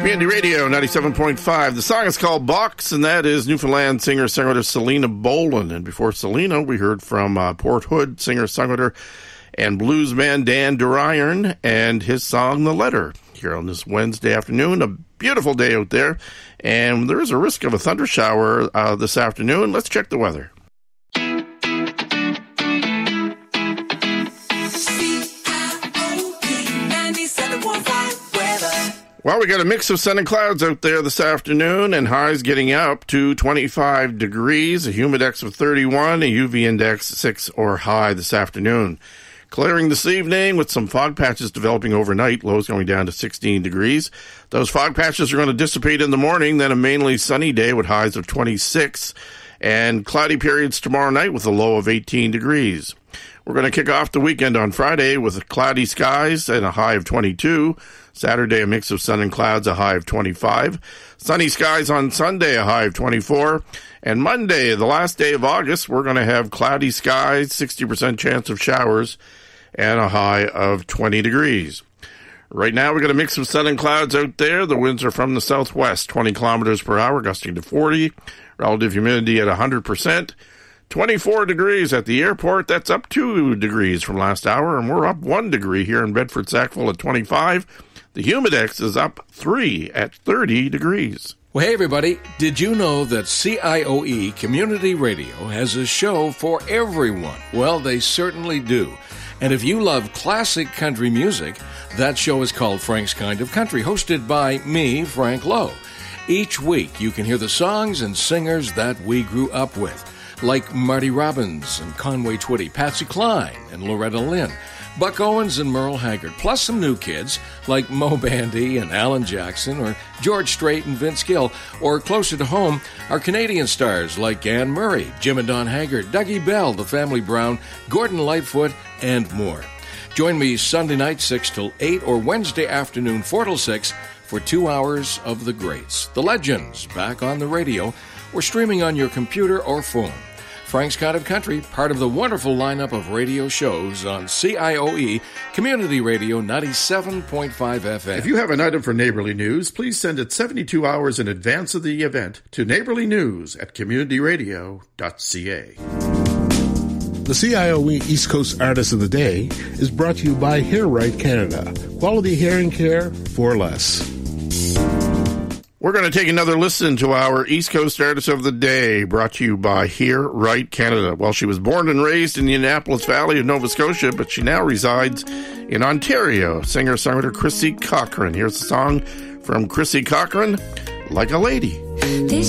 Community Radio 97.5. The song is called Box, and that is Newfoundland singer-songwriter Selena Boland. And before Selena, we heard from Port Hood singer-songwriter and bluesman Dan Duriron and his song The Letter. Here on this Wednesday afternoon, a beautiful day out there, and there is a risk of a thunder shower this afternoon. Let's check the weather. Well, we got a mix of sun and clouds out there this afternoon, and highs getting up to 25 degrees, a humidex of 31, a UV index 6 or high this afternoon. Clearing this evening with some fog patches developing overnight, lows going down to 16 degrees. Those fog patches are going to dissipate in the morning, then a mainly sunny day with highs of 26, and cloudy periods tomorrow night with a low of 18 degrees. We're going to kick off the weekend on Friday with cloudy skies and a high of 22. Saturday, a mix of sun and clouds, a high of 25. Sunny skies on Sunday, a high of 24. And Monday, the last day of August, we're going to have cloudy skies, 60% chance of showers, and a high of 20 degrees. Right now, we've got a mix of sun and clouds out there. The winds are from the southwest, 20 kilometers per hour, gusting to 40. Relative humidity at 100%. 24 degrees at the airport. That's up 2 degrees from last hour, and we're up 1 degree here in Bedford-Sackville at 25. The humidex is up 3 at 30 degrees. Well, hey, everybody. Did you know that CIOE Community Radio has a show for everyone? Well, they certainly do. And if you love classic country music, that show is called Frank's Kind of Country, hosted by me, Frank Lowe. Each week, you can hear the songs and singers that we grew up with, like Marty Robbins and Conway Twitty, Patsy Cline and Loretta Lynn, Buck Owens and Merle Haggard, plus some new kids like Mo Bandy and Alan Jackson, or George Strait and Vince Gill, or closer to home, our Canadian stars like Anne Murray, Jim and Don Haggard, Dougie Bell, The Family Brown, Gordon Lightfoot, and more. Join me Sunday night 6 till 8 or Wednesday afternoon 4 till 6 for 2 hours of the greats, the legends, back on the radio or streaming on your computer or phone. Frank's Kind of Country, part of the wonderful lineup of radio shows on CIOE Community Radio 97.5 FM. If you have an item for Neighborly News, please send it 72 hours in advance of the event to neighborlynews@communityradio.ca. The CIOE East Coast Artist of the Day is brought to you by Hair Right Canada. Quality hearing care for less. We're going to take another listen to our East Coast Artist of the Day, brought to you by Hear Right Canada. Well, she was born and raised in the Annapolis Valley of Nova Scotia, but she now resides in Ontario. Singer-songwriter Chrissy Cochran. Here's a song from Chrissy Cochran, Like a Lady.